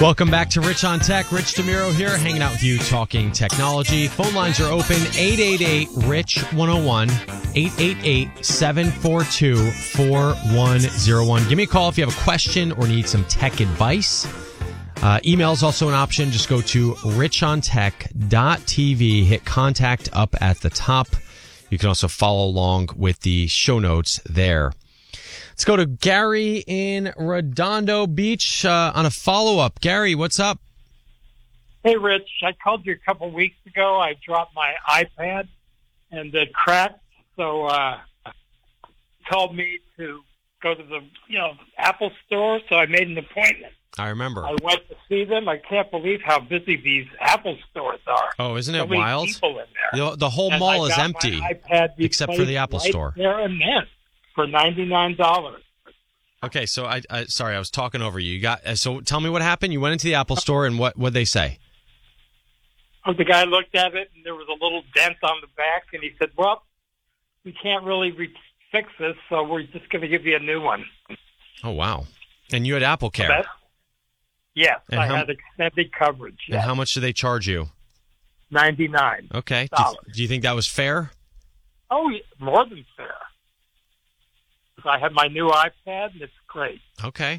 Welcome back to Rich on Tech. Rich DeMiro here, hanging out with you, talking technology. Phone lines are open, 888-RICH-101, 888-742-4101. Give me a call if you have a question or need some tech advice. Email is also an option. Just go to richontech.tv, hit contact up at the top. You can also follow along with the show notes there. Let's go to Gary in Redondo Beach on a follow-up. Gary, what's up? Hey, Rich. I called you a couple of weeks ago. I dropped my iPad and it cracked, so told me to go to the Apple store, so I made an appointment. I remember. I went to see them. I can't believe how busy these Apple stores are. Oh, isn't so it wild? People in there. The whole mall is empty, except for the Apple store. There and then for $99. Okay, so I sorry, I was talking over you. So tell me what happened. You went into the Apple store, and what'd they say? Oh, the guy looked at it, and there was a little dent on the back, and he said, "Well, we can't really fix this, so we're just going to give you a new one." Oh, wow! And you had Apple Care? Yes, I had extended coverage. And how much did they charge you? $99. Okay. Do you think that was fair? Oh, more than fair. I have my new iPad, and it's great. Okay.